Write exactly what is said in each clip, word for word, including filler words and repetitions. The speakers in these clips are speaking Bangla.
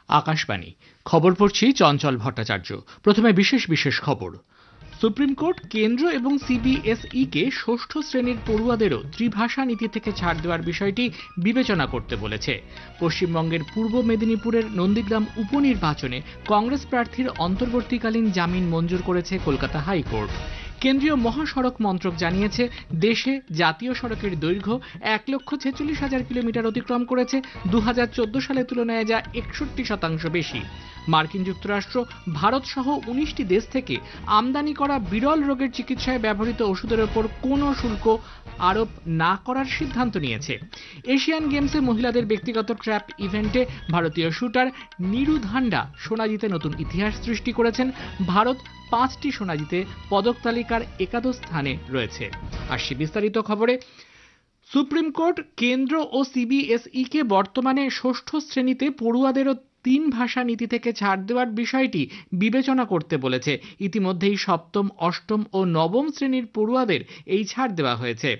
আকাশবাণী খবর পড়ছি চঞ্চল ভট্টাচার্য। প্রথমে বিশেষ বিশেষ খবর। সুপ্রিম কোর্ট কেন্দ্র এবং সিবিএসই কে ষষ্ঠ শ্রেণীর পড়ুয়াদেরও ত্রিভাষা নীতি থেকে ছাড় দেওয়ার বিষয়টি বিবেচনা করতে বলেছে। পশ্চিমবঙ্গের পূর্ব মেদিনীপুরের নন্দীগ্রাম উপনির্বাচনে কংগ্রেস প্রার্থীর অন্তর্বর্তীকালীন জামিন মঞ্জুর করেছে কলকাতা হাইকোর্ট। কেন্দ্রীয় মহাসড়ক মন্ত্রক জানিয়েছে, দেশে জাতীয় সড়কের দৈর্ঘ্য এক লক্ষ ছেচল্লিশ হাজার কিলোমিটার অতিক্রম করেছে, দু হাজার চোদ্দ সালের তুলনায় যা একষট্টি শতাংশ বেশি। মার্কিন যুক্তরাষ্ট্র, ভারত সহ উনিশটি দেশ থেকে আমদানি করা বিরল রোগের চিকিৎসায় ব্যবহৃত ওষুধের ওপর কোনো শুল্ক আরোপ না করার সিদ্ধান্ত নিয়েছে। এশিয়ান গেমসে মহিলাদের ব্যক্তিগত ট্র্যাপ ইভেন্টে ভারতীয় শুটার নীরু ধান্ডা সোনা জিতে নতুন ইতিহাস সৃষ্টি করেছেন। ভারত পাঁচটি সোনা জিতে পদক তালিকার একাদশ স্থানে রয়েছে। আসছি বিস্তারিত খবরে। সুপ্রিম কোর্ট কেন্দ্র ও সিবিএসই কে বর্তমানে ষষ্ঠ শ্রেণীতে পড়ুয়াদেরও তিন ভাষা নীতি থেকে ছাড় দেওয়ার বিষয়টি বিবেচনা করতে বলেছে। ইতিমধ্যেই সপ্তম, অষ্টম ও নবম শ্রেণীর পড়ুয়াদের এই ছাড় দেওয়া হয়েছে।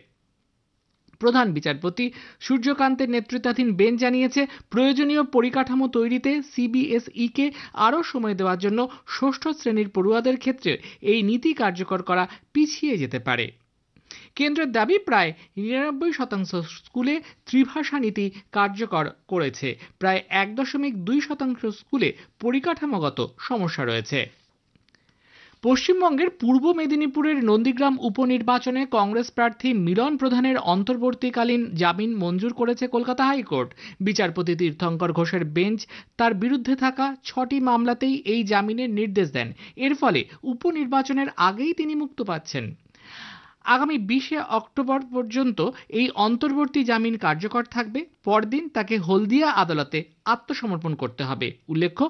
প্রধান বিচারপতি সূর্যকান্তের নেতৃত্বাধীন বেঞ্চ জানিয়েছে, প্রয়োজনীয় পরিকাঠামো তৈরিতে সিবিএসই কে আরও সময় দেওয়ার জন্য ষষ্ঠ শ্রেণীর পড়ুয়াদের ক্ষেত্রে এই নীতি কার্যকর করা পিছিয়ে যেতে পারে। কেন্দ্রের দাবি, প্রায় নিরানব্বই শতাংশ স্কুলে ত্রিভাষা নীতি কার্যকর করেছে, প্রায় এক দশমিক দুই শতাংশ স্কুলে পরিকাঠামোগত সমস্যা রয়েছে। পশ্চিমবঙ্গের পূর্ব মেদিনীপুরের নন্দীগ্রাম উপনির্বাচনে কংগ্রেস প্রার্থী মিলন প্রধানের অন্তর্বর্তীকালীন জামিন মঞ্জুর করেছে কলকাতা হাইকোর্ট। বিচারপতি তীর্থঙ্কর ঘোষের বেঞ্চ তার বিরুদ্ধে থাকা ছটি মামলাতেই এই জামিনের নির্দেশ দেন। এর ফলে উপনির্বাচনের আগেই তিনি মুক্ত পাচ্ছেন। আগামী বিশে অক্টোবর পর্যন্ত এই অন্তর্বর্তী জামিন কার্যকর থাকবে। পরদিন তাকে হলদিয়া আদালতে আত্মসমর্পণ করতে হবে। উল্লেখ্য,